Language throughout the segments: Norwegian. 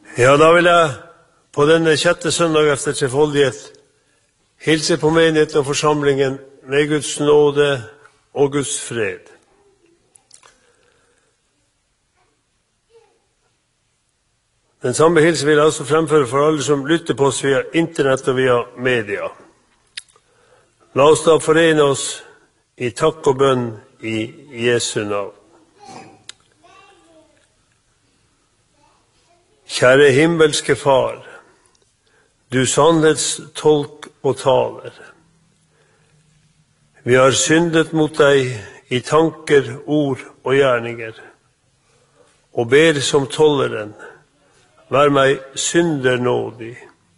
Ja, da vil jeg på denne 6. søndag efter trefoldighet hilse på menigheten og forsamlingen med Guds nåde og Guds fred. Den samme hilsen vil jeg også fremføre for alle som lytter på oss via internett og via media. La oss da forene oss i takk og bønn i Jesu navn. Kjære himmelske Far, du sannhetstolk og taler. Vi har syndet mot deg i tanker, ord og gjerninger, og ber som tolleren, vær meg synder nådig.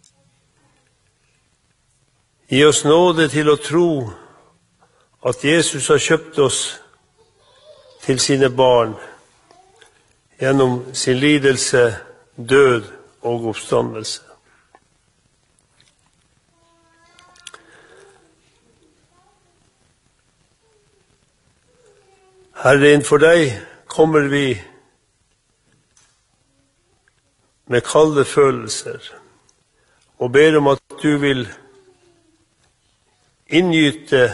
Gi oss nåde til å tro at Jesus har kjøpt oss til sine barn gjennom sin lidelse, død og oppstandelse. Herre, innenfor deg kommer vi med kalde følelser og ber om at du vil inngyte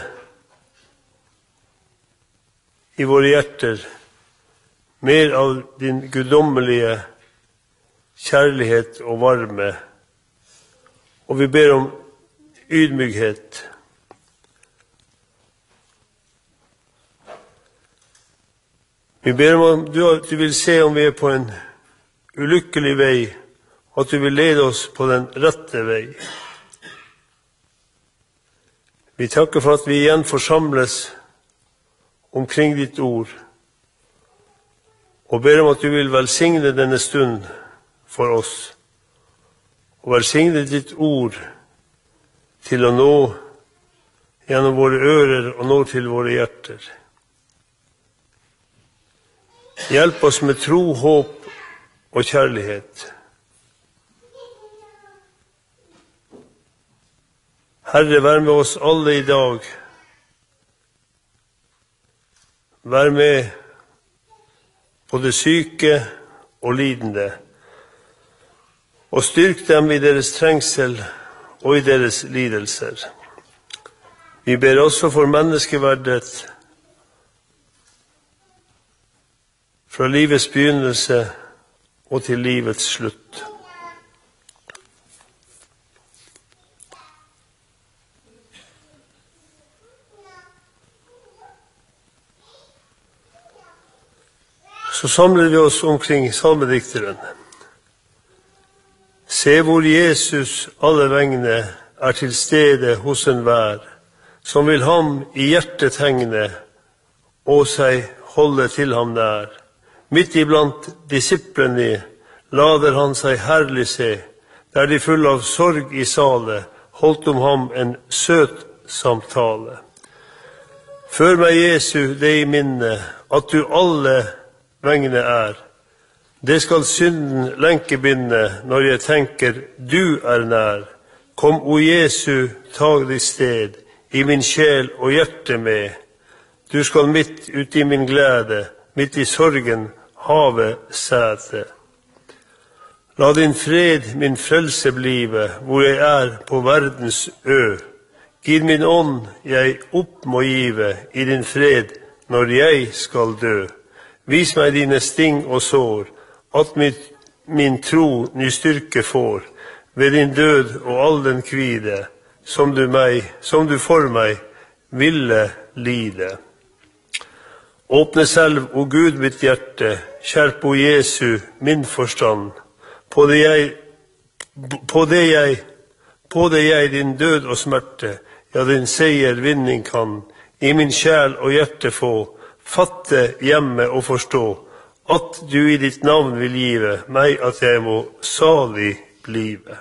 i våre hjerter mer av din guddommelige kjærlighet og varme, og vi ber om ydmykhet. Vi ber om at du vil se om vi er på en ulykkelig vei, og at du vil lede oss på den rette vei. Vi takker for at vi igjen forsamles omkring ditt ord, og ber om at du vil velsigne denne stund for oss, og velsigne ditt ord til å nå gjennom våre ører og nå til våre hjerter. Hjelp oss med tro, håp og kjærlighet. Herre, vær med oss alle i dag. Vær med på det syke og lidende, og styrk dem i deres trengsel og i deres lidelser. Vi ber også for menneskeverdet fra livets begynnelse og til livets slutt. Så samler vi oss omkring salmedikteren. Se hvor Jesus alle vegne er til stede hos enhver, som vil ham i hjertet hegne, og seg holde til ham nær. Midt iblant disiplene lader han seg herlig se, der de full av sorg i sale, holdt om ham en søt samtale. Før meg Jesu det i minne, at du alle vegne er. Det skal synden lenke binde, når jeg tenker du er nær. Kom, o Jesu, tag ditt sted, i min sjel og hjerte med. Du skal midt ut i min glede, midt i sorgen, have sæte. La din fred min frelse blive, hvor jeg er på verdens ø. Gir min ånd jeg opp må give, i din fred, når jeg skal dø. Vis meg dine sting og sår, at min tro ny styrke får, ved din død og all den kvide, som du for meg ville lide. Åpne selv, o Gud, mitt hjerte, skjerp, o Jesu, min forstand, på det jeg din død og smerte, ja, din seier vinning kan, i min sjel og hjerte få, fatte hjemme og forstå, at du i ditt navn vil give meg at jeg må salig blive.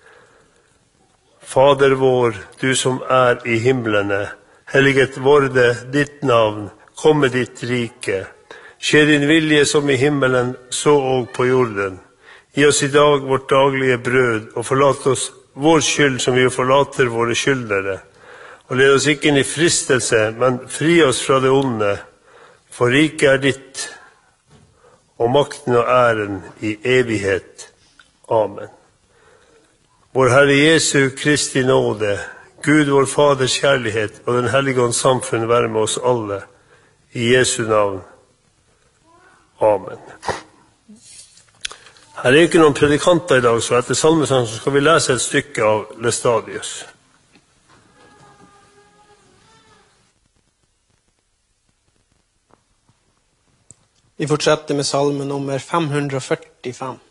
Fader vår, du som er i himlene, helliget vorde ditt navn, komme ditt rike. Skje din vilje som i himmelen, så og på jorden. Gi oss i dag vårt daglige brød, og forlat oss vår skyld som vi forlater våre skyldere. Og led oss ikke inn i fristelse, men fri oss fra det onde, for riket er ditt, og makten og æren i evighet. Amen. Vår Herre Jesu Kristi nåde, Gud vår Faders kjærlighet og den hellige ånds samfunn være med oss alle. I Jesu navn. Amen. Her er ikke noen predikanter i dag, så etter salmesangen så skal vi lese et stykke av Læstadius. Vi fortsetter med salme nummer 545.